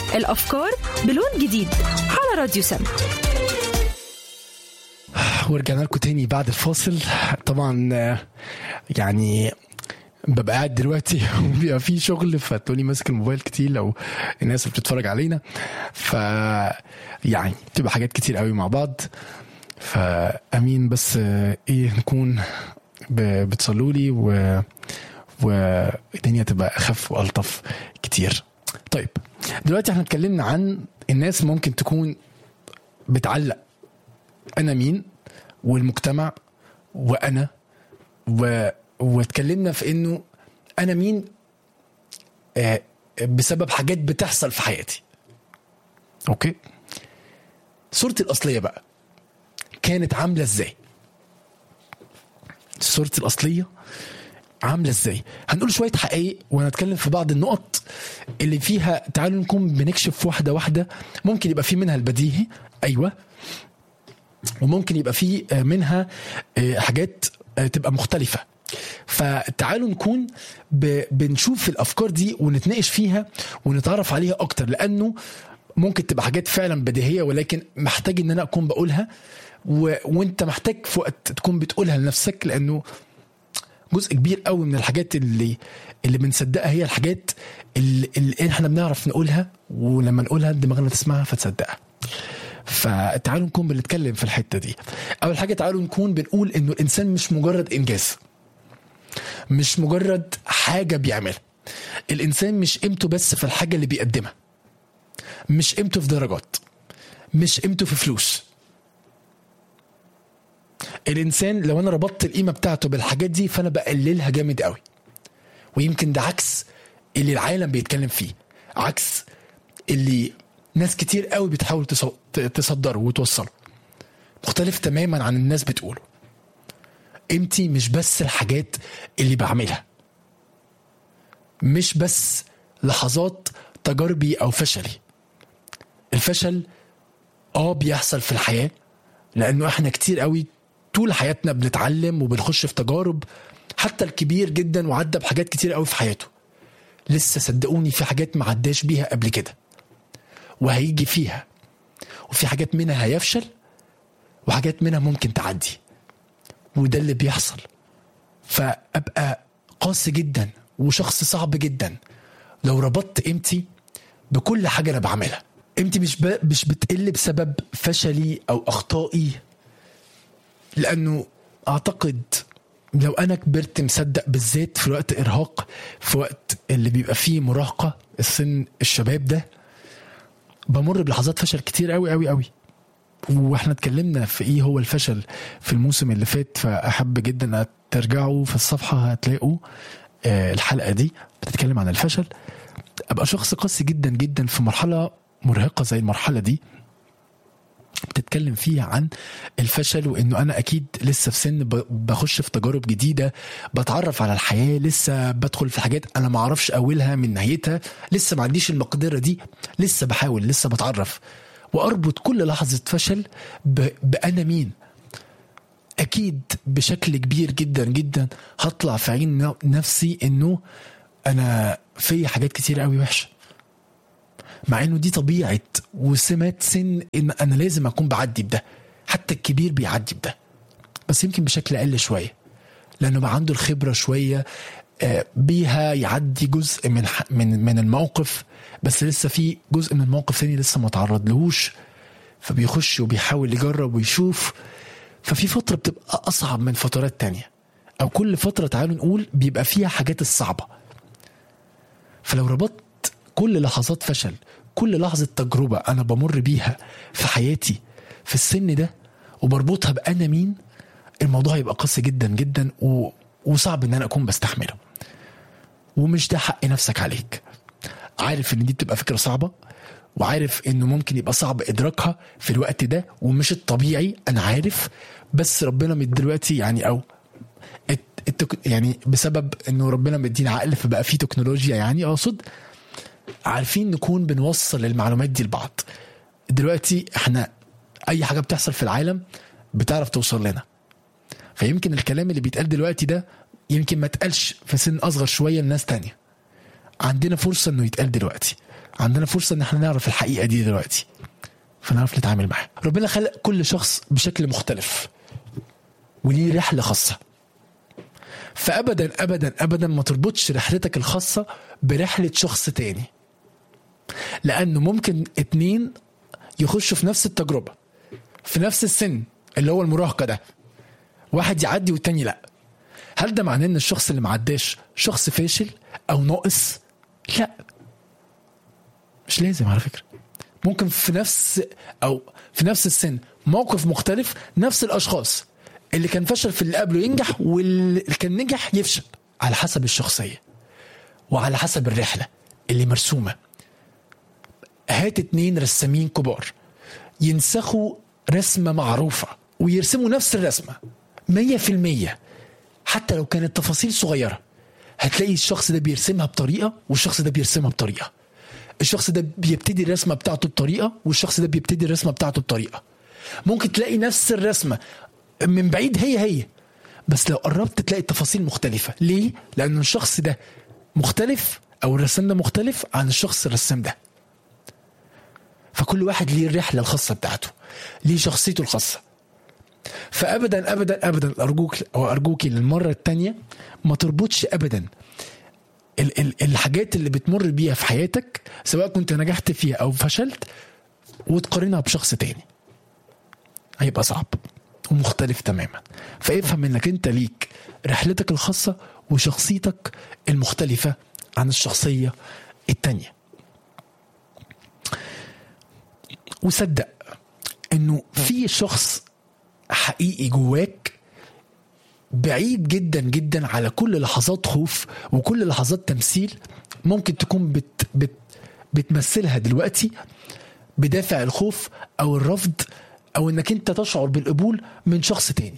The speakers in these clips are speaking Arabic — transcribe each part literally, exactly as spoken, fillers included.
الأفكار بلون جديد على راديو سم. ورجعنا لكم تاني بعد الفاصل. طبعا يعني ببقى قاعد دلوقتي وبيبقى في شغل فتقولي ماسك الموبايل كتير لو الناس اللي بتتفرج علينا، ف يعني بتبقى حاجات كتير قوي مع بعض. فأمين بس ايه نكون بتصلوا لي و والدنيا تبقى أخف وألطف كتير. طيب دلوقتي احنا اتكلمنا عن الناس ممكن تكون بتعلق أنا مين والمجتمع وأنا و... واتكلمنا في إنه أنا مين آه بسبب حاجات بتحصل في حياتي. أوكي، صورتي الأصلية بقى كانت عاملة إزاي؟ صورتي الأصلية عاملة إزاي؟ هنقول شوية حقائق ونتكلم في بعض النقط اللي فيها تعالوا نكون بنكشف واحدة واحدة. ممكن يبقى في منها البديهي، أيوة، وممكن يبقى في منها حاجات تبقى مختلفة. فتعالوا نكون بنشوف الأفكار دي ونتناقش فيها ونتعرف عليها أكتر، لأنه ممكن تبقى حاجات فعلا بديهية ولكن محتاج إن أنا أكون بقولها و... وانت محتاج في وقت تكون بتقولها لنفسك، لأنه جزء كبير قوي من الحاجات اللي اللي بنصدقها هي الحاجات اللي, اللي احنا بنعرف نقولها، ولما نقولها دماغنا تسمعها فتصدقها. فتعالوا نكون بنتكلم في الحتة دي. أول حاجة تعالوا نكون بنقول إنه الإنسان مش مجرد إنجاز، مش مجرد حاجة بيعملها. الإنسان مش قيمته بس في الحاجة اللي بيقدمها، مش قيمته في درجات، مش قيمته في فلوس. الإنسان لو أنا ربطت القيمة بتاعته بالحاجات دي فأنا بقللها جامد قوي. ويمكن ده عكس اللي العالم بيتكلم فيه، عكس اللي ناس كتير قوي بتحاول تصدره وتوصله، مختلف تماما عن الناس بتقوله. قيمتي مش بس الحاجات اللي بعملها، مش بس لحظات تجاربي أو فشلي. الفشل آه بيحصل في الحياة، لأنه إحنا كتير قوي طول حياتنا بنتعلم وبنخش في تجارب. حتى الكبير جدا وعدى بحاجات كتير قوي في حياته، لسه صدقوني في حاجات ما عداش بيها قبل كده وهيجي فيها، وفي حاجات منها هيفشل وحاجات منها ممكن تعدي، وده اللي بيحصل. فأبقى قاسي جدا وشخص صعب جدا لو ربطت قيمتي بكل حاجة أنا بعملها. قيمتي مش ب... مش بتقل بسبب فشلي أو أخطائي، لأنه أعتقد لو أنا كبرت مصدق بالذات في وقت إرهاق، في وقت اللي بيبقى فيه مراهقة، السن الشباب ده، بمر بلحظات فشل كتير قوي قوي قوي. واحنا اتكلمنا في ايه هو الفشل في الموسم اللي فات، فأحب جدا ترجعوا في الصفحة هتلاقوا آه الحلقة دي بتتكلم عن الفشل. أبقى شخص قاسي جدا جدا في مرحلة مرهقة زي المرحلة دي بتتكلم فيها عن الفشل، وانه انا اكيد لسه في سن بخش في تجارب جديده، بتعرف على الحياه، لسه بدخل في حاجات انا ما اعرفش اولها من نهايتها، لسه ما عنديش المقدره دي، لسه بحاول، لسه بتعرف. واربط كل لحظه فشل بانا مين. اكيد بشكل كبير جدا جدا هطلع في عين نفسي انه انا في حاجات كتير قوي وحشه، مع انه دي طبيعة وسمات سن ان انا لازم اكون بعدي بده. حتى الكبير بيعدي بده، بس يمكن بشكل اقل شوية، لانه بقى عنده الخبرة شوية بيها يعدي جزء من من من الموقف، بس لسه في جزء من الموقف ثاني لسه ما تعرض لهوش، فبيخش وبيحاول يجرب ويشوف. ففي فترة بتبقى اصعب من فترات تانية، او كل فترة تعالوا نقول بيبقى فيها حاجات الصعبة. فلو ربطت كل لحظات فشل، كل لحظة تجربة أنا بمر بيها في حياتي في السن ده، وبربطها بأنا مين، الموضوع يبقى قاسي جدا جدا و... وصعب إن أنا أكون بستحمله. ومش ده حق نفسك عليك. عارف إن دي بتبقى فكرة صعبة، وعارف إنه ممكن يبقى صعب إدراكها في الوقت ده ومش الطبيعي، أنا عارف. بس ربنا من دلوقتي يعني أو التك... يعني بسبب إنه ربنا مدينا عقل فبقى فيه تكنولوجيا، يعني أقصد عارفين نكون بنوصل المعلومات دي لبعض. دلوقتي احنا اي حاجة بتحصل في العالم بتعرف توصل لنا. فيمكن الكلام اللي بيتقال دلوقتي ده يمكن ما تقالش في سن اصغر شوية لناس تانية، عندنا فرصة انه يتقال دلوقتي، عندنا فرصة ان احنا نعرف الحقيقة دي دلوقتي فنعرف نتعامل معها. ربنا خلق كل شخص بشكل مختلف وليه رحلة خاصة، فأبدا أبدا أبدا ما تربطش رحلتك الخاصة برحلة شخص تاني، لأنه ممكن اتنين يخشوا في نفس التجربة في نفس السن اللي هو المراهقة ده، واحد يعدي والتاني لأ. هل ده معناه ان الشخص اللي معداش شخص فاشل أو ناقص؟ لا، مش لازم على فكرة. ممكن في نفس أو في نفس السن موقف مختلف نفس الأشخاص، اللي كان فشل في اللي قبله ينجح واللي كان نجح يفشل، على حسب الشخصية وعلى حسب الرحلة اللي مرسومة. هات اتنين رسامين كبار ينسخوا رسمة معروفة ويرسموا نفس الرسمة مية في المية حتى لو كانت تفاصيل صغيرة، هتلاقي الشخص ده بيرسمها بطريقة والشخص ده بيرسمها بطريقة، الشخص ده بيبتدي الرسمة بتاعته بطريقة والشخص ده بيبتدي الرسمة بتاعته بطريقة. ممكن تلاقي نفس الرسمة من بعيد هي هي، بس لو قربت تلاقي التفاصيل مختلفة. ليه؟ لأن الشخص ده مختلف أو الرسام ده مختلف عن الشخص الرسام ده. فكل واحد ليه الرحلة الخاصة بتاعته، ليه شخصيته الخاصة. فأبدا أبدا أبدا أرجوك أو أرجوكي للمرة التانية ما تربطش أبدا ال- ال- الحاجات اللي بتمر بيها في حياتك سواء كنت نجحت فيها أو فشلت وتقارنها بشخص تاني، هيبقى صعب ومختلف تماما. فافهم انك انت ليك رحلتك الخاصة وشخصيتك المختلفة عن الشخصية التانية. وصدق انه في شخص حقيقي جواك بعيد جدا جدا على كل لحظات خوف وكل لحظات تمثيل ممكن تكون بت بت بتمثلها دلوقتي بدافع الخوف او الرفض او انك انت تشعر بالقبول من شخص تاني.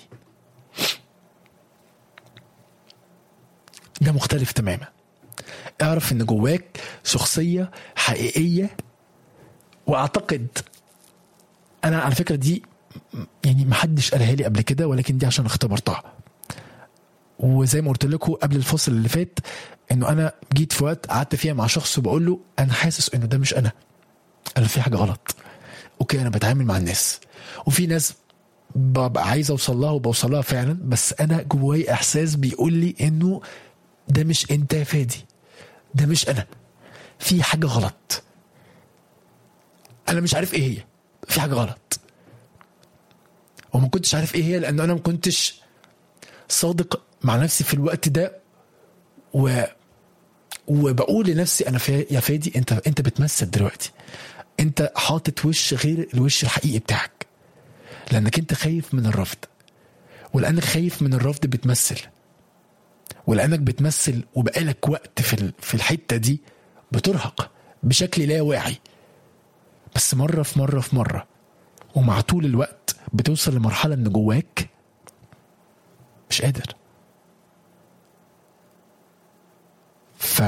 ده مختلف تماما. اعرف ان جواك شخصية حقيقية، واعتقد انا على فكرة دي يعني محدش قالها لي قبل كده، ولكن دي عشان اختبرتها. وزي ما قلت لكم قبل الفصل اللي فات انه انا جيت في وقت قعدت فيها مع شخص وبقول له انا حاسس انه ده مش انا، انا في حاجة غلط. اوكي انا بتعامل مع الناس وفي ناس ببقى عايز اوصل لها وبوصل لها فعلا، بس انا جواي احساس بيقول لي انه ده مش انت يا فادي، ده مش انا، في حاجة غلط، انا مش عارف ايه هي، في حاجة غلط. وما كنتش عارف ايه هي لان انا ما كنتش صادق مع نفسي في الوقت ده، و وبقول لنفسي انا في... يا فادي انت انت بتمثل دلوقتي، انت حاطط وش غير الوش الحقيقي بتاعك، لانك انت خايف من الرفض، ولانك خايف من الرفض بتمثل، ولانك بتمثل وبقالك وقت في في الحته دي بترهق بشكل لا واعي، بس مره في مره في مره ومع طول الوقت بتوصل لمرحله ان جواك مش قادر. ف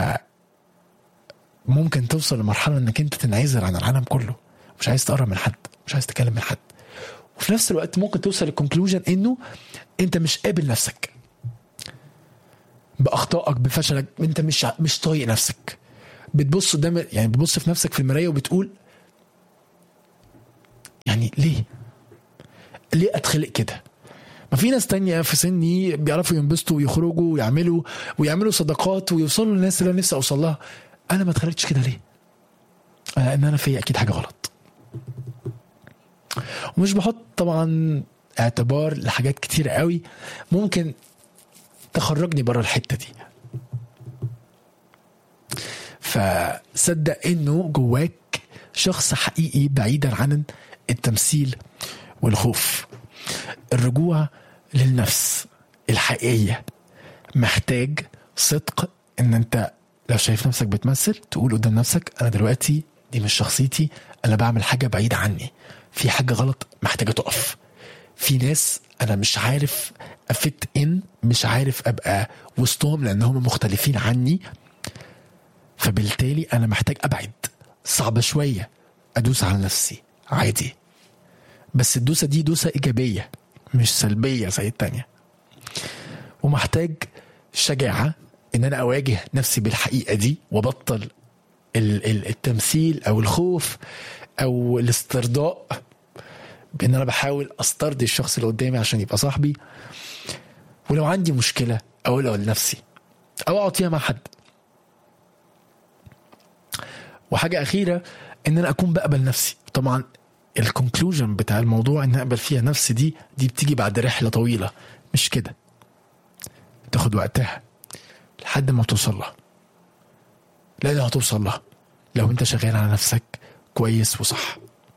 ممكن توصل لمرحله انك انت تنعزل عن العالم كله، مش عايز تقرب من حد، مش عايز تكلم من حد. وفي نفس الوقت ممكن توصل للكونكلوجن انه انت مش قابل نفسك باخطائك بفشلك، انت مش مش طايق نفسك، بتبص قدام يعني بتبص في نفسك في المرايه وبتقول يعني ليه ليه اتخلق كده؟ ما في ناس تانية في سني بيعرفوا ينبسطوا ويخرجوا ويعملوا ويعملوا صداقات ويوصلوا للناس اللي انا نفسي اوصل لها، انا ما اتخلقتش كده ليه؟ لان انا في اكيد حاجه غلط. ومش بحط طبعا اعتبار لحاجات كتير قوي ممكن تخرجني برا الحته دي. فصدق انه جواك شخص حقيقي بعيدا عن التمثيل والخوف. الرجوع للنفس الحقيقيه محتاج صدق، ان انت لو شايف نفسك بتمثل تقول قدام نفسك انا دلوقتي دي مش شخصيتي، انا بعمل حاجه بعيده عني، في حاجه غلط محتاجه تقف، في ناس انا مش عارف افت ان، مش عارف ابقى وسطهم لان هم مختلفين عني، فبالتالي انا محتاج ابعد. صعبه شويه ادوس على نفسي عادي، بس الدوسه دي دوسه ايجابيه مش سلبيه زي التانية. ومحتاج شجاعه ان انا اواجه نفسي بالحقيقة دي وبطل التمثيل او الخوف او الاسترضاء بان انا بحاول استرضي الشخص اللي قدامي عشان يبقى صاحبي. ولو عندي مشكلة اقولها لنفسي او اقعد فيها مع حد. وحاجة اخيرة ان انا اكون بقبل نفسي. طبعا الكونكلوجن بتاع الموضوع ان اقبل فيها نفسي دي دي بتيجي بعد رحلة طويلة، مش كده، تاخد وقتها لحد ما توصل لها. لازم هتوصل لها لو انت شغال على نفسك كويس وصح.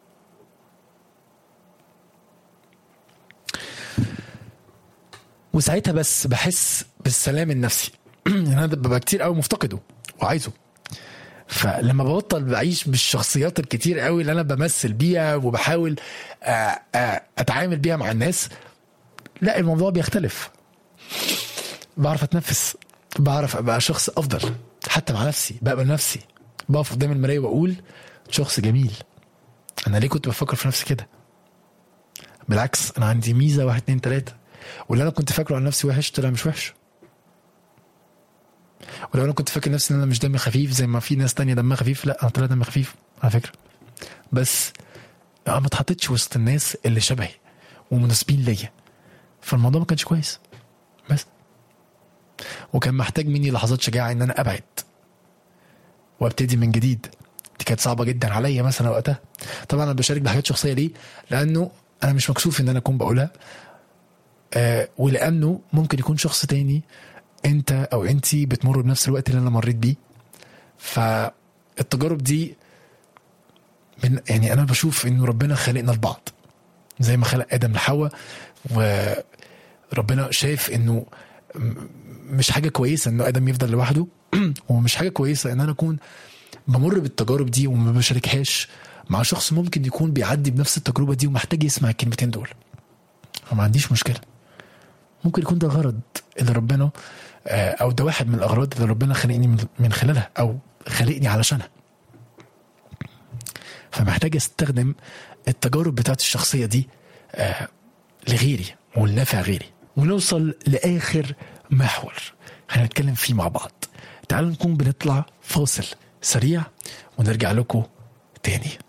وساعتها بس بحس بالسلام النفسي. انا ببقى كتير قوي مفتقده وعايزه. فلما ببطل بعيش بالشخصيات الكتير قوي اللي انا بمثل بيها وبحاول اتعامل بيها مع الناس، لا الموضوع بيختلف. بعرف اتنفس، بعرف ابقى شخص افضل حتى مع نفسي. بقبل نفسي، بقف قدام المرايه واقول شخص جميل. انا ليه كنت بفكر في نفسي كده؟ بالعكس انا عندي ميزه واحد اتنين تلاته، واللي انا كنت فاكره عن نفسي وحش طلع مش وحش. ولو انا كنت فاكر نفسي ان انا مش دمي خفيف زي ما في ناس تانية دمها خفيف، لا انا طلع دمي خفيف على فكره. بس انا ما اتحطيتش وسط الناس اللي شبهي ومناسبين ليا، فالموضوع ما كانش كويس. بس وكان محتاج مني لحظات شجاعه ان انا ابعد وابتدي من جديد. دي كانت صعبه جدا عليا مثلا وقتها. طبعا انا بشارك بحاجات شخصيه ليه؟ لانه انا مش مكسوف ان انا اكون بقولها، آه ولانه ممكن يكون شخص تاني انت او انتي بتمر بنفس الوقت اللي انا مريت بيه. فالتجارب دي من يعني انا بشوف انه ربنا خلقنا لبعض زي ما خلق ادم لحواء، وربنا شايف انه مش حاجه كويسه انه ادم يفضل لوحده، ومش حاجه كويسه ان انا اكون بمر بالتجارب دي وما بشاركهاش مع شخص ممكن يكون بيعدي بنفس التجربه دي ومحتاج يسمع الكلمتين دول. فما عنديش مشكله، ممكن يكون ده غرض اللي ربنا او ده واحد من الاغراض اللي ربنا خلقني من خلالها او خلقني علشانها. فمحتاج استخدم التجارب بتاعت الشخصيه دي لغيري ولنفع غيري. ونوصل لاخر محور هنتكلم فيه مع بعض. تعالوا نكون بنطلع فاصل سريع ونرجع لكم تاني.